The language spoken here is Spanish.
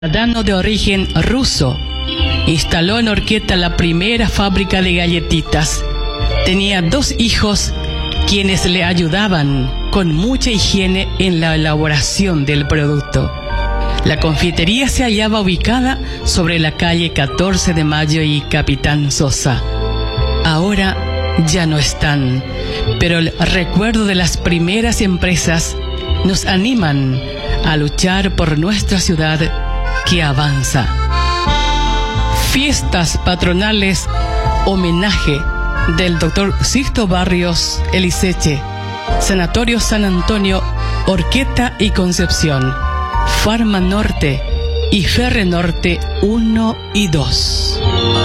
Ciudadano de origen ruso, instaló en Orqueta la primera fábrica de galletitas. Tenía 2 hijos quienes le ayudaban con mucha higiene en la elaboración del producto. La confitería se hallaba ubicada sobre la calle 14 de Mayo y Capitán Sosa. Ahora ya no están, pero el recuerdo de las primeras empresas nos animan a luchar por nuestra ciudad que avanza. Fiestas patronales, homenaje del Dr. Sixto Barrios Eliseche, Sanatorio San Antonio, Orqueta y Concepción, Farma Norte y Ferre Norte 1 y 2.